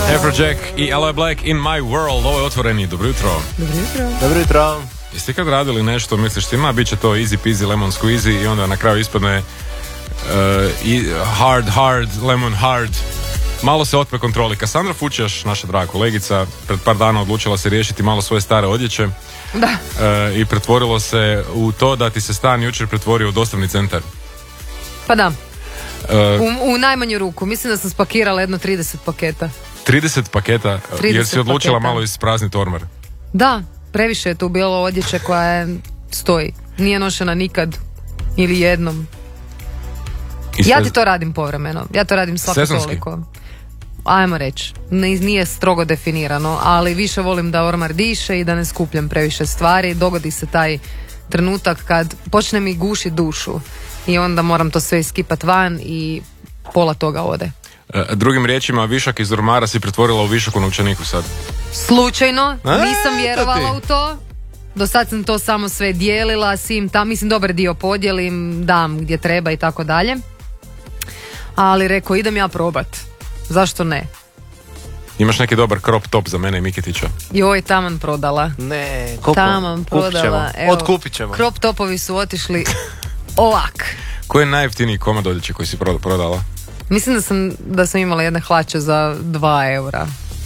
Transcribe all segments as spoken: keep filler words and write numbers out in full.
Afrojack i Aloe Black in my world. Ovo je Otvoreni. Dobro jutro. Dobro jutro. Dobro jutro. Jeste kad radili nešto, misliš ti, ma, bit će to easy peasy, lemon squeezy i onda na kraju ispadne uh, hard, hard, lemon hard. Malo se otme kontroli. Cassandra Fučjaš, naša draga kolegica, pred par dana odlučila se riješiti malo svoje stare odjeće. Da. Uh, I pretvorilo se u to da ti se stan jučer pretvorio u dostavni centar. Pa da. Uh, u, u najmanju ruku. Mislim da sam spakirala jedno trideset paketa. trideset paketa? trideset jer si odlučila paketa. malo isprazniti ormar. Da, previše je tu bilo odjeće koja je stoji. Nije nošena nikad. Ili jednom. I Ja sve- ti to radim povremeno. Ja to radim svako Sezonski? toliko. Ajmo reći. Nije strogo definirano, ali više volim da ormar diše i da ne skupljam previše stvari. Dogodi se taj trenutak kad počne mi gušiti dušu i onda moram to sve iskipat van i pola toga ode. Uh, drugim riječima, višak iz ormara si pretvorila u višak u novčaniku sad. Slučajno, A, nisam to vjerovala ti. u to. Do sad sam to samo sve dijelila, sim tam, mislim dobar dio podijelim, dam gdje treba i tako dalje. Ali rekao, idem ja probat. Zašto ne? Imaš neki dobar crop top za mene i Miketića? Joj, taman prodala. Ne, koliko? Taman Kupit ćemo. prodala. Evo, Otkupit ćemo. crop topovi su otišli ovak. Koji je najjeftiniji komad odjeće koji si proda- prodala? Mislim da sam, da sam imala jedne hlače za dva eura.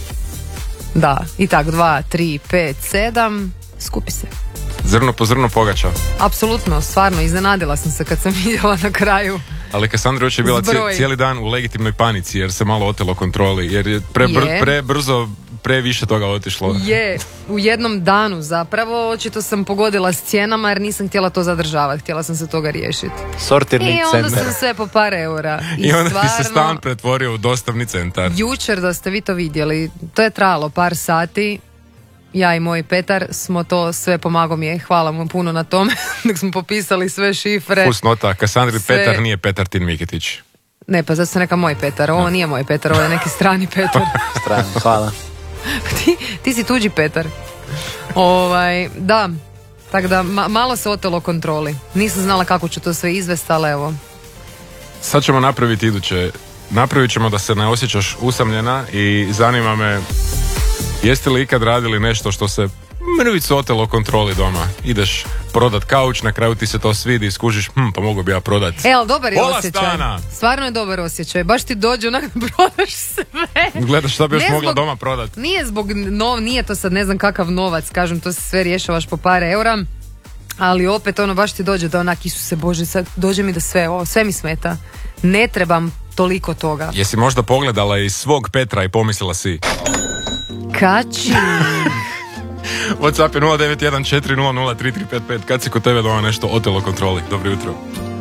Da, i tak, dva, tri, pet, sedam, skupi se. Zrno po zrno pogača. Apsolutno, stvarno, iznenadila sam se kad sam vidjela na kraju. Ali Cassandra još je bila Zbroj. cije- cijeli dan u legitimnoj panici jer se malo otelo kontroli. Jer je prebr- Je. prebrzo, previše toga otišlo. Je, u jednom danu zapravo, očito sam pogodila s cijenama jer nisam htjela to zadržavati, htjela sam se toga riješiti. Sortirni I onda centar. sam sve po par eura. I, I onda ti se stvarno, stan pretvorio u dostavni centar. jučer da ste vi to vidjeli, to je trajalo par sati. Ja i moj Petar smo to sve, pomagao mi je, hvala mu puno na tome, dok smo popisali sve šifre. Fusnota, Cassandri Sve- Petar nije Petar Tin Miketić. Ne, pa zato sam neka moj Petar, ovo nije moj Petar, ovo je neki strani Petar. Strano, hvala. ti, ti si tuđi Petar. Ovaj, da, tako da ma- malo se otelo kontroli. Nisam znala kako ću to sve izvesti, ali evo. Sad ćemo napraviti iduće. Napravit ćemo da se ne osjećaš usamljena i zanima me, jeste li ikad radili nešto što se mrvicu otelo kontroli doma? Ideš prodat kauč, na kraju ti se to svidi i skužiš, hm, pa mogu bi ja prodat. E, ali dobar je Pola osjećaj. stana. Stvarno je dobar osjećaj. Baš ti dođe onak da prodaš sve. Gledaš šta bi još Ne mogla zbog- doma prodat. Nije zbog nov, nije to sad ne znam kakav novac, kažem, to se sve rješavaš po par eura, ali opet ono baš ti dođe da onak, Isuse Bože, sad dođe mi da sve, ovo, sve mi smeta. Ne trebam toliko toga. Jesi možda pogledala iz svog Petra i pomislila si? Kači. WhatsApp je nula devet jedan četiri nula nula tri tri pet pet. Kad si kod tebe doma nešto otelo kontroli? Dobro jutro.